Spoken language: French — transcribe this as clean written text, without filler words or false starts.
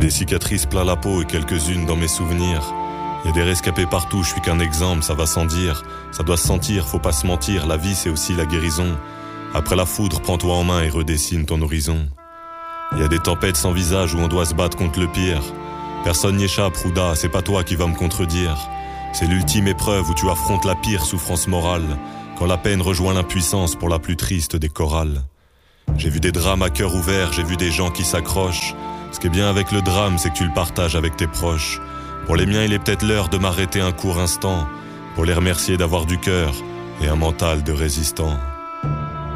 des cicatrices plein la peau et quelques-unes dans mes souvenirs. Y a des rescapés partout, je suis qu'un exemple, ça va sans dire. Ça doit se sentir, faut pas se mentir, la vie c'est aussi la guérison. Après la foudre, prends-toi en main et redessine ton horizon. Y a des tempêtes sans visage où on doit se battre contre le pire. Personne n'y échappe, Rouda, c'est pas toi qui vas me contredire. C'est l'ultime épreuve où tu affrontes la pire souffrance morale, quand la peine rejoint l'impuissance pour la plus triste des chorales. J'ai vu des drames à cœur ouvert, j'ai vu des gens qui s'accrochent. Ce qui est bien avec le drame, c'est que tu le partages avec tes proches. Pour les miens, il est peut-être l'heure de m'arrêter un court instant, pour les remercier d'avoir du cœur et un mental de résistant.